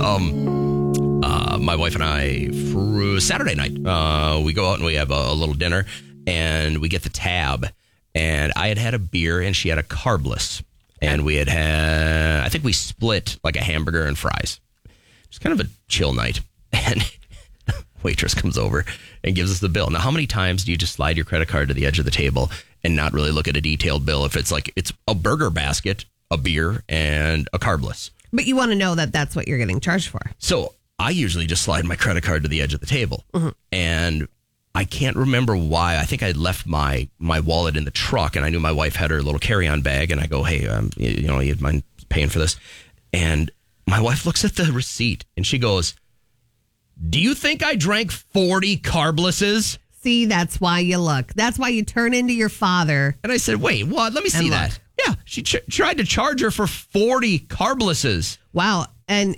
My wife and I, for Saturday night, we go out and we have a little dinner, and we get the tab. And I had a beer, and she had a carbless. And we had, I think we split like a hamburger and fries. It's kind of a chill night. And waitress comes over and gives us the bill. Now, how many times do you just slide your credit card to the edge of the table and not really look at a detailed bill if it's like it's a burger basket, a beer, and a carbless? But you want to know that that's what you're getting charged for. So I usually just slide my credit card to the edge of the table. Mm-hmm. And I can't remember why. I think I left my wallet in the truck, and I knew my wife had her little carry-on bag. And I go, hey, you'd mind paying for this? And my wife looks at the receipt, and she goes, do you think I drank 40 carblesses? See, that's why you look. That's why you turn into your father. And I said, wait, what? Let me see that. Yeah, she tried to charge her for 40 carblesses. Wow. And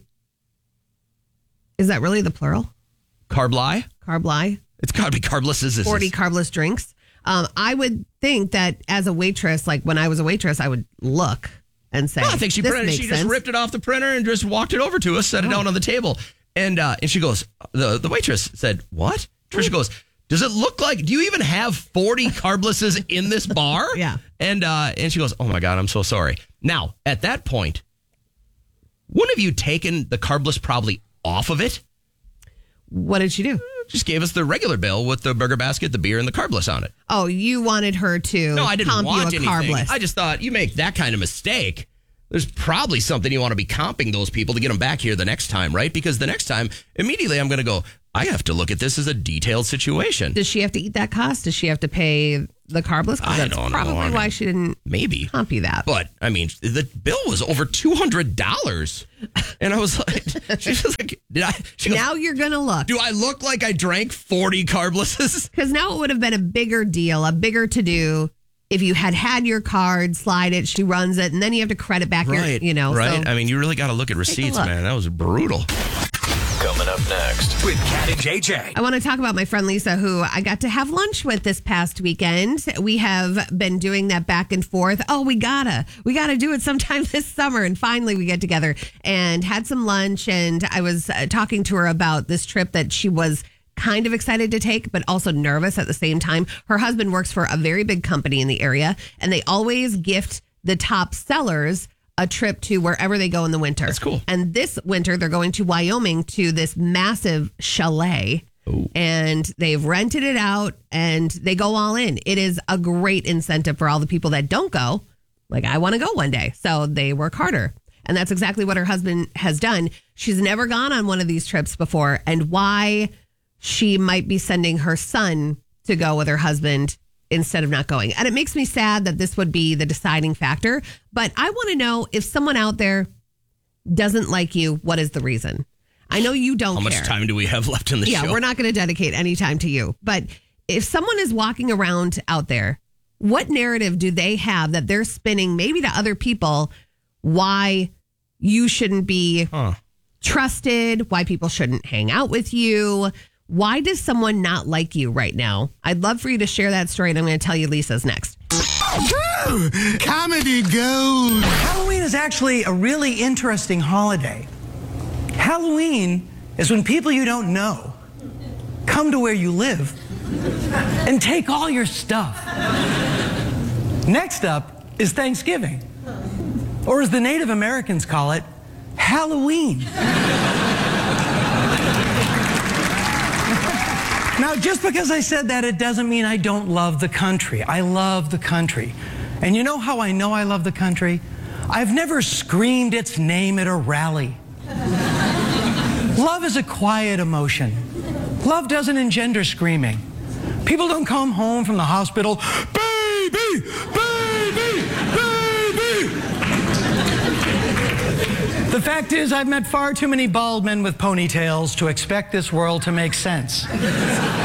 is that really the plural? Carbli? Carbli. It's got to be carblesses. 40 carbless drinks. I would think that as a waitress, like when I was a waitress, I would look and say, I think she just ripped it off the printer and just walked it over to us, set it down on the table. And she goes, the waitress said, what? Trisha goes, does it look like, do you even have 40 carblesses in this bar? Yeah. And she goes, oh my God, I'm so sorry. Now, at that point, wouldn't have you taken the carbless probably off of it? What did she do? Just gave us the regular bill with the burger basket, the beer, and the carbless on it. Oh, you wanted her to No, I didn't want anything. Carbless. I just thought, you make that kind of mistake, there's probably something you want to be comping those people to get them back here the next time, right? Because the next time, immediately I'm going to go, I have to look at this as a detailed situation. Does she have to eat that cost? Does she have to pay the carbless? I don't know. Probably why she didn't comp you that. But, I mean, the bill was over $200. And I was like, she was like, now you're going to look. Do I look like I drank 40 carblesses? Because now it would have been a bigger deal, a bigger to-do. If you had your card, slide it, she runs it, and then you have to credit back right, your, Right. So I mean, you really got to look at receipts, man. That was brutal. Coming up next with Kat and JJ. I want to talk about my friend Lisa, who I got to have lunch with this past weekend. We have been doing that back and forth. Oh, we gotta do it sometime this summer. And finally we get together and had some lunch. And I was talking to her about this trip that she was kind of excited to take, but also nervous at the same time. Her husband works for a very big company in the area, and they always gift the top sellers a trip to wherever they go in the winter. That's cool. And this winter, they're going to Wyoming to this massive chalet. Ooh. And they've rented it out, and they go all in. It is a great incentive for all the people that don't go. Like, I want to go one day. So they work harder. And that's exactly what her husband has done. She's never gone on one of these trips before. And why she might be sending her son to go with her husband instead of not going. And it makes me sad that this would be the deciding factor. But I want to know, if someone out there doesn't like you, what is the reason? I know you don't care. How much time do we have left in the show? Yeah, we're not going to dedicate any time to you. But if someone is walking around out there, what narrative do they have that they're spinning maybe to other people why you shouldn't be trusted, why people shouldn't hang out with you? Why does someone not like you right now? I'd love for you to share that story, and I'm going to tell you Lisa's next. Comedy gold. Halloween is actually a really interesting holiday. Halloween is when people you don't know come to where you live and take all your stuff. Next up is Thanksgiving, or as the Native Americans call it, Halloween. Now, just because I said that, it doesn't mean I don't love the country. I love the country. And you know how I know I love the country? I've never screamed its name at a rally. Love is a quiet emotion. Love doesn't engender screaming. People don't come home from the hospital, baby, baby, baby. The fact is, I've met far too many bald men with ponytails to expect this world to make sense.